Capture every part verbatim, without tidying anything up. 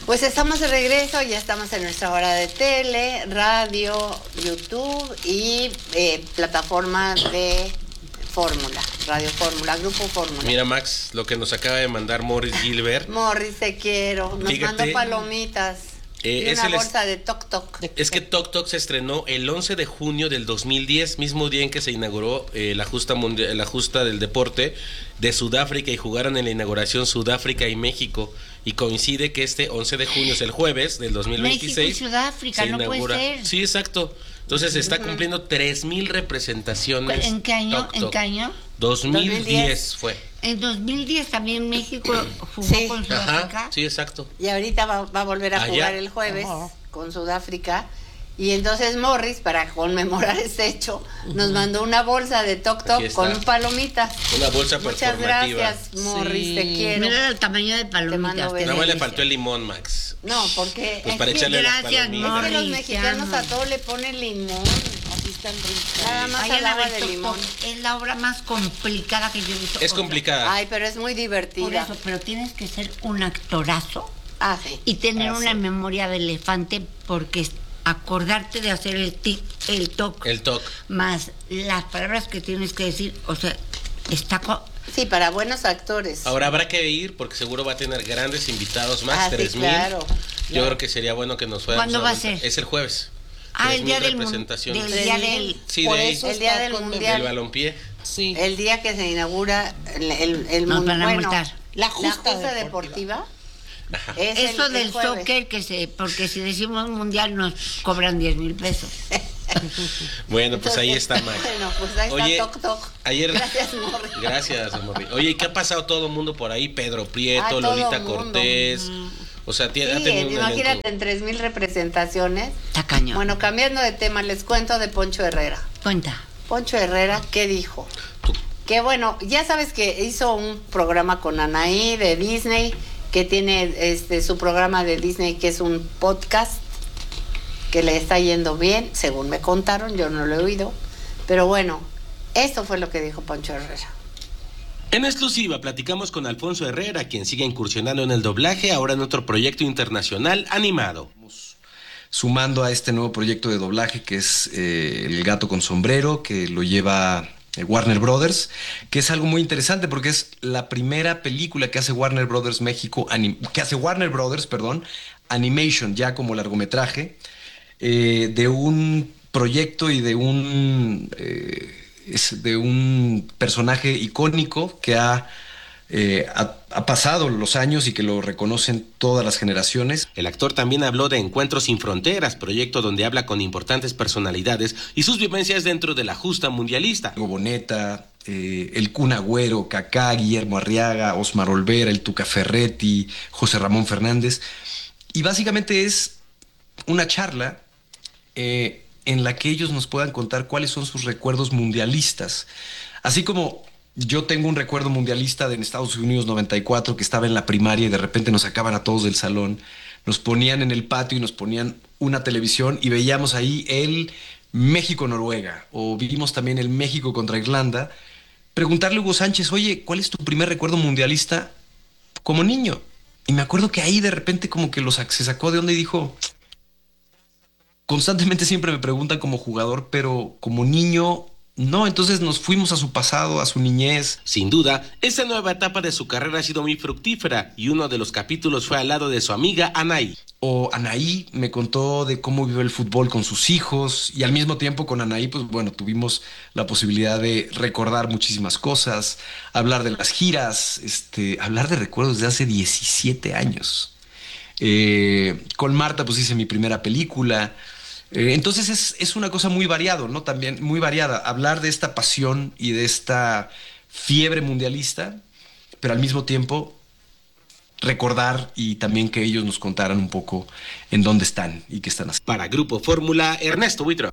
Pues estamos de regreso, ya estamos en nuestra hora de tele, radio, YouTube y eh, plataforma de Fórmula, Radio Fórmula, Grupo Fórmula. Mira, Max, lo que nos acaba de mandar Morris Gilbert. Morris, te quiero. Nos Fíjate, mandó palomitas. Eh, y es una el bolsa es, de Toc Toc. Es que Toc Toc se estrenó el once de junio del dos mil diez, mismo día en que se inauguró eh, la, justa mundial, la justa del deporte de Sudáfrica, y jugaron en la inauguración Sudáfrica y México. Y coincide que este once de junio es el jueves del dos mil veintiséis. México y Sudáfrica, se no inaugura. puede ser. Sí, exacto. Entonces se está cumpliendo tres mil representaciones. ¿En qué año? Toc Toc. ¿En qué año? dos mil diez fue. En dos mil diez también México jugó Sí. con Sudáfrica. Ajá, sí, exacto. Y ahorita va, va a volver a Allá. jugar el jueves Ajá. con Sudáfrica. Y entonces Morris, para conmemorar este hecho, nos mandó una bolsa de Toc Toc con palomitas. Una bolsa Muchas performativa. gracias, Morris, Sí. te quiero. Mira el tamaño de palomitas. mando qué besos. Nada más le delicia. faltó el limón, Max. No, porque Pues es, para que, echarle las gracias, palomitas. es que los Morris, mexicanos te a amo. todo le ponen limón. Así están ricas. Nada más Vayan al a agua ver de Toc limón. Toc. Es la obra más complicada que yo he visto. Es O sea, complicada. Ay, pero es muy Por divertida. eso, pero tienes que ser un actorazo Ah, sí. y tener Ah, una sí. memoria de elefante, porque es- acordarte de hacer el tic, el toc, El toc. más las palabras que tienes que decir, o sea, está co- Sí, para buenos actores. Ahora habrá que ir porque seguro va a tener grandes invitados más, Ah, sí, tres mil. claro, Yo claro. creo que sería bueno que nos fuéramos. ¿Cuándo a va a aventar. ser? Es el jueves. Ah, el tres mil día del, mun- representaciones. del día del Sí, Por de ahí. eso El día está del con- mundial. El balompié. Sí. El día que se inaugura el, el, el Nos mun- van a bueno, multar. La justa deportiva, deportiva. Ajá. es Eso el- el del jueves. soccer, que se, porque si decimos mundial nos cobran diez mil pesos. Bueno, pues ahí está, Max. Bueno, pues ahí Oye, está Toc Toc. Ayer. Gracias, Morris. Gracias, Morris. Oye, ¿y qué ha pasado todo el mundo por ahí? Pedro Prieto, Ah, todo Lolita mundo. Cortés. O sea, tiene, ha Sí, tenido un imagínate elenco. en tres mil representaciones. Está cañón. Bueno, cambiando de tema, les cuento de Poncho Herrera. Cuenta. Poncho Herrera, ¿qué dijo? Tú- Que bueno, ya sabes que hizo un programa con Anaí de Disney, que tiene este su programa de Disney, que es un podcast, que le está yendo bien, según me contaron, yo no lo he oído. Pero bueno, esto fue lo que dijo Poncho Herrera. En exclusiva platicamos con Alfonso Herrera, quien sigue incursionando en el doblaje, ahora en otro proyecto internacional animado. Sumando a este nuevo proyecto de doblaje que es eh, El gato con sombrero, que lo lleva eh, Warner Brothers, que es algo muy interesante porque es la primera película que hace Warner Brothers México, anim- que hace Warner Brothers, perdón, Animation, ya como largometraje, eh, de un proyecto y de un, eh, es de un personaje icónico que ha, eh, ha, ha pasado los años y que lo reconocen todas las generaciones. El actor también habló de Encuentros sin Fronteras, proyecto donde habla con importantes personalidades y sus vivencias dentro de la justa mundialista. Diego Boneta, eh, el Kun Agüero, Kaká, Guillermo Arriaga, Osmar Olvera, el Tuca Ferretti, José Ramón Fernández. Y básicamente es una charla eh, en la que ellos nos puedan contar cuáles son sus recuerdos mundialistas. Así como yo tengo un recuerdo mundialista de en Estados Unidos noventa y cuatro, que estaba en la primaria y de repente nos sacaban a todos del salón, nos ponían en el patio y nos ponían una televisión y veíamos ahí el México-Noruega, o vimos también el México contra Irlanda. Preguntarle a Hugo Sánchez, oye, ¿cuál es tu primer recuerdo mundialista como niño? Y me acuerdo que ahí de repente como que los, se sacó de onda y dijo, constantemente siempre me preguntan como jugador, pero como niño, no. Entonces nos fuimos a su pasado, a su niñez. Sin duda, esta nueva etapa de su carrera ha sido muy fructífera y uno de los capítulos fue al lado de su amiga Anaí. O Anaí me contó de cómo vive el fútbol con sus hijos y al mismo tiempo con Anaí, pues bueno, tuvimos la posibilidad de recordar muchísimas cosas, hablar de las giras, este, hablar de recuerdos de hace diecisiete años. Eh, con Marta pues hice mi primera película. Eh, entonces es, es una cosa muy variado, ¿no? También muy variada. Hablar de esta pasión y de esta fiebre mundialista, pero al mismo tiempo recordar y también que ellos nos contaran un poco en dónde están y qué están haciendo. Para Grupo Fórmula, Ernesto Buitro.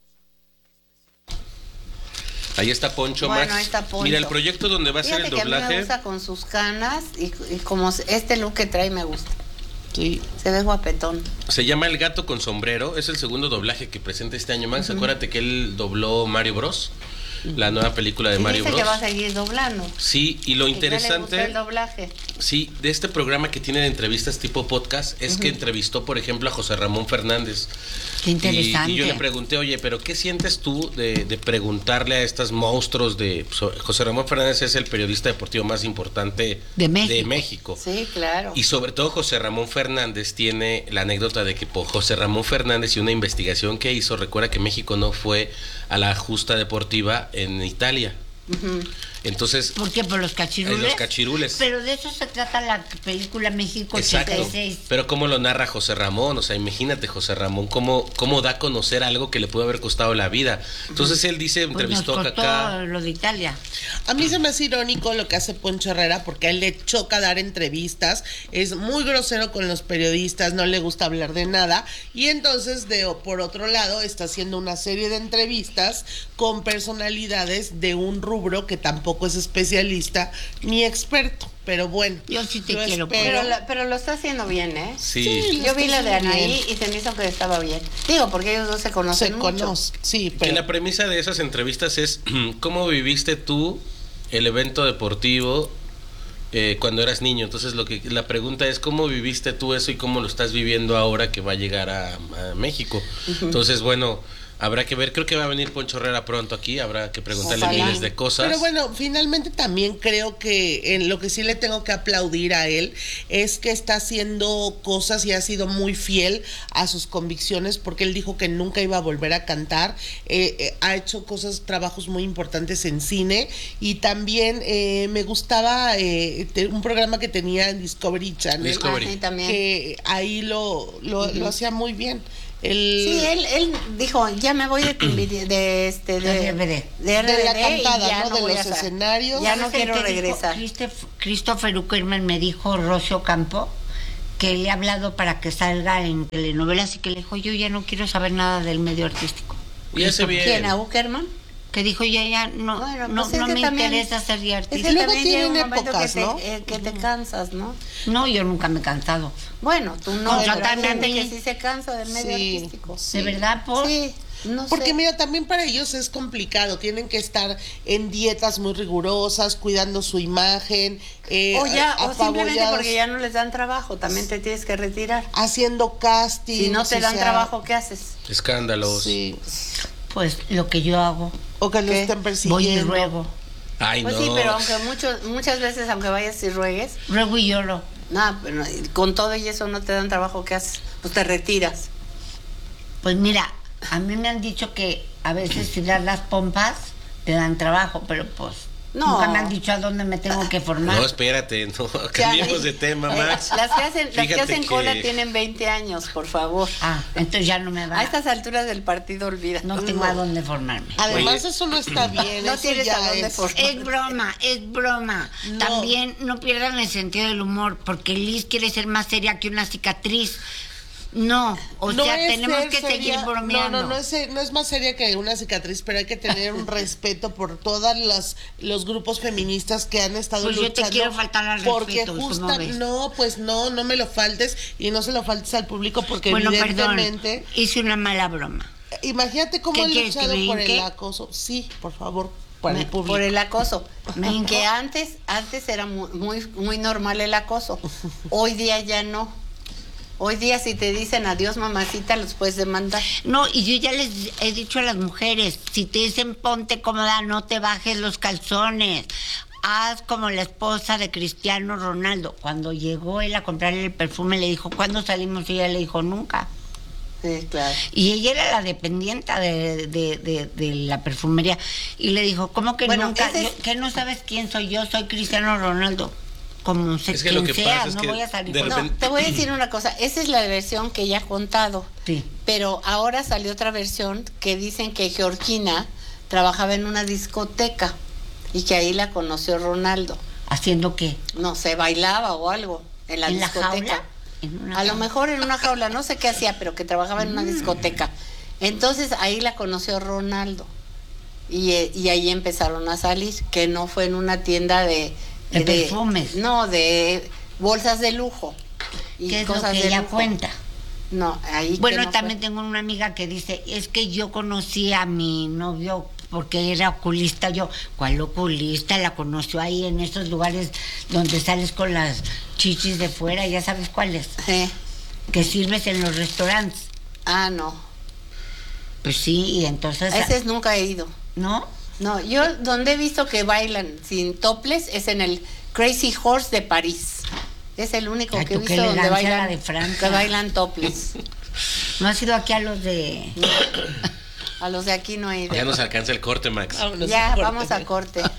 Ahí está Poncho, Bueno, Max. ahí está Poncho. Mira, el proyecto donde va a ser Fíjate el que a mí me doblaje. gusta con sus canas y, y como este look que trae me gusta. Sí. Se ve guapetón. Se llama El gato con sombrero. Es el segundo doblaje que presenta este año, Max. Acuérdate que él dobló Mario Bros. la nueva película de Y Mario dice Bros. que va a seguir doblando. Sí, y lo Que ya le gustó interesante, el doblaje. sí, de este programa que tiene de entrevistas tipo podcast es que entrevistó, por ejemplo, a José Ramón Fernández. Qué interesante. Y, y yo le pregunté, oye, pero ¿qué sientes tú de, de preguntarle a estos monstruos de... so- José Ramón Fernández es el periodista deportivo más importante De México. de México. Sí, claro. Y sobre todo José Ramón Fernández tiene la anécdota de que por José Ramón Fernández y una investigación que hizo, recuerda que México no fue a la justa deportiva en Italia. Ujú. Entonces, ¿Por qué? Por los cachirules. En los cachirules. Pero de eso se trata la película México exacto. ochenta y seis. Pero cómo lo narra José Ramón, o sea, imagínate José Ramón, cómo, cómo da a conocer algo que le pudo haber costado la vida. Entonces él dice, Pues nos entrevistó a costó Kaká. lo de Italia. A mí se me hace irónico lo que hace Poncho Herrera porque a él le choca dar entrevistas, es muy grosero con los periodistas, no le gusta hablar de nada y entonces de por otro lado está haciendo una serie de entrevistas con personalidades de un rubro que tampoco es especialista ni experto, pero bueno. Yo sí te quiero, Pero, espero- la- pero lo está haciendo bien, ¿eh? Sí. Sí, Yo vi la de haciendo Anaí bien. y se me hizo que estaba bien. Digo, porque ellos dos se conocen Se mucho. conoce, sí, Que pero la premisa de esas entrevistas es cómo viviste tú el evento deportivo eh, cuando eras niño. Entonces lo que la pregunta es cómo viviste tú eso y cómo lo estás viviendo ahora que va a llegar a, a México. Entonces, bueno, habrá que ver, creo que va a venir Poncho Herrera pronto aquí, habrá que preguntarle Ojalá. miles de cosas. Pero bueno, finalmente también creo que en lo que sí le tengo que aplaudir a él es que está haciendo cosas y ha sido muy fiel a sus convicciones porque él dijo que nunca iba a volver a cantar, eh, eh, ha hecho cosas, trabajos muy importantes en cine y también eh, me gustaba eh, te- un programa que tenía en Discovery Channel, Discovery. Ah, sí, también. que ahí lo, lo, lo hacía muy bien. El, Sí, él, él dijo, ya me voy de, Timbiri- de este de, De R B D. de R B D De la y cantada, ya ¿no? De voy los a sa- escenarios. Ya no ¿Sabes el quiero que dijo regresar. Christoph- Christopher Uckerman me dijo Rocio Campo que le ha hablado para que salga en telenovelas y que le dijo yo ya no quiero saber nada del medio artístico. Y hace bien. ¿Quién? ¿A Uckerman? Que dijo ya ya no Bueno, no, pues es no que me también- interesa ser de Es artista. que luego también llega un tienen momento épocas, que te, ¿no? eh, que te cansas, ¿no? No, yo nunca me he cansado. Bueno, tú no, Contratarme pero hay a gente mí. que sí se cansa del medio Sí, artístico. ¿De verdad, por? Sí, no Porque sé. mira, también para ellos es complicado, tienen que estar en dietas muy rigurosas, cuidando su imagen, eh, O ya, o simplemente apabullados, porque ya no les dan trabajo, también te tienes que retirar. haciendo casting. Si no te dan trabajo, ¿qué haces? Escándalos. Sí, Pues lo que yo hago, o que lo ¿Qué? estén voy y persiguiendo. ruego. Ay, Pues no. sí, pero aunque muchos, muchas veces, aunque vayas y ruegues, Ruego y lloro. nada, pero con todo y eso no te dan trabajo, ¿qué haces? Pues te retiras. Pues mira, a mí me han dicho que a veces si das las pompas te dan trabajo, pero pues No. nunca me han dicho a dónde me tengo que formar. No, espérate, no, cambiemos de tema, Eh, Max. Las que hacen, las que Fíjate hacen que- cola tienen veinte años, por favor. Ah, entonces ya no me va. A estas alturas del partido, olvida. No tengo a dónde formarme. Además, Oye. eso no está bien. No eso tienes ya a dónde es- formar. Es broma, es broma. No. También no pierdan el sentido del humor, porque Liz quiere ser más seria que una cicatriz. No, o No sea, es tenemos ser que seguir seria- bromeando. No, no, no es, no es más seria que una cicatriz, pero hay que tener un respeto por todas las los grupos feministas que han estado Pues yo te luchando. quiero faltar al porque respeto, ¿cómo justa, ves? no, pues no, no me lo faltes y no se lo faltes al público porque Bueno, perdón, evidentemente, hice una mala broma. imagínate cómo ¿Qué han quieres, que luchado me por el hinque? acoso. Sí, por favor, por Me- el público. por el acoso. Me hinco. Que antes, antes era muy, muy, muy normal el acoso. Hoy día ya no. Hoy día si te dicen adiós mamacita, los puedes demandar. No, y yo ya les he dicho a las mujeres, si te dicen ponte cómoda, no te bajes los calzones. Haz como la esposa de Cristiano Ronaldo. Cuando llegó él a comprarle el perfume, le dijo, ¿cuándo salimos? Y ella le dijo, nunca. Sí, claro. Y ella era la dependienta de, de, de, de la perfumería. Y le dijo, ¿cómo que Bueno, nunca? ese es- Yo- ¿Que no sabes quién soy yo? Soy Cristiano Ronaldo. Como sé Es que quién lo que sea, pasa es no que voy a salir de con- No, repente- te voy a decir una cosa. Esa es la versión que ella ha contado. Sí. Pero ahora salió otra versión que dicen que Georgina trabajaba en una discoteca y que ahí la conoció Ronaldo. ¿Haciendo qué? No sé, bailaba o algo en la ¿En la discoteca. jaula? En una A lo jaula. mejor en una jaula, no sé qué hacía, pero que trabajaba en una Mm. discoteca. Entonces ahí la conoció Ronaldo. Y, eh, y ahí empezaron a salir, que no fue en una tienda de... De perfumes. No, de bolsas de lujo. Y ¿Qué es lo cosas que de ella lujo. cuenta? No, ahí que Bueno, no también fue. tengo una amiga que dice, es que yo conocí a mi novio porque era oculista yo. ¿Cuál oculista? La conoció ahí en esos lugares donde sales con las chichis de fuera, ya sabes cuáles. Eh. Que sirves en los restaurantes. Ah, no. Pues sí, y entonces... A ese nunca he ido. ¿No? No, yo donde he visto que bailan sin toples es en el Crazy Horse de París. Es el único Ay, que he tú, qué visto donde elegancia la bailan, de Francia. que bailan toples. ¿No has ido aquí a los de...? A los de aquí no he ido. Ya nos alcanza el corte, Max. Vámonos Ya, a corte. vamos a corte.